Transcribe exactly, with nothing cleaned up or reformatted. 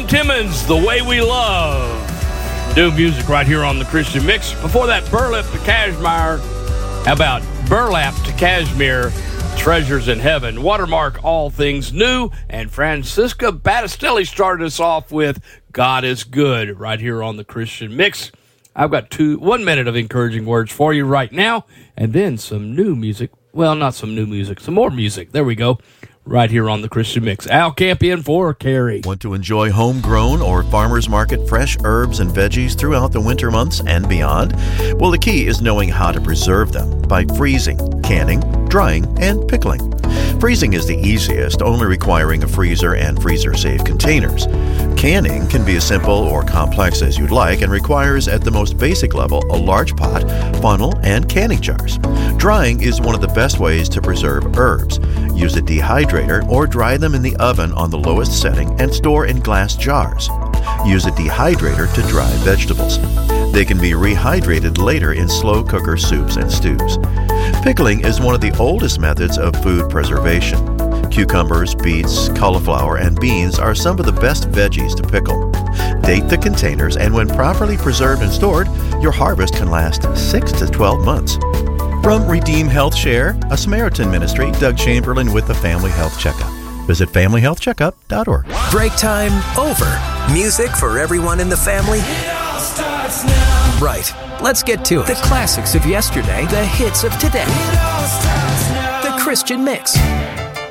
Tom Timmons, The Way We Love. New music right here on the Christian Mix. Before that, Burlap to Cashmere. How about Burlap to Cashmere, Treasures in Heaven? Watermark, All Things New. And Francisca Battistelli started us off with God is Good right here on the Christian Mix. I've got two, one minute of encouraging words for you right now, and then some new music. Well, not some new music, some more music. There we go. Right here on the Christian Mix. Al Campion for Carrie. Want to enjoy homegrown or farmers market fresh herbs and veggies throughout the winter months and beyond? Well, the key is knowing how to preserve them by freezing, canning, drying, and pickling. Freezing is the easiest, only requiring a freezer and freezer-safe containers. Canning can be as simple or complex as you'd like and requires, at the most basic level, a large pot, funnel, and canning jars. Drying is one of the best ways to preserve herbs. Use a dehydrator or dry them in the oven on the lowest setting and store in glass jars. Use a dehydrator to dry vegetables. They can be rehydrated later in slow cooker soups and stews. Pickling is one of the oldest methods of food preservation. Cucumbers, beets, cauliflower, and beans are some of the best veggies to pickle. Date the containers, and when properly preserved and stored, your harvest can last six to twelve months. From Redeem Health Share, a Samaritan ministry, Doug Chamberlain with the Family Health Checkup. Visit family health checkup dot org. Break time over. Music for everyone in the family? It all starts now. Right. Let's get to it. The classics of yesterday, the hits of today. It all starts now. The Christian Mix.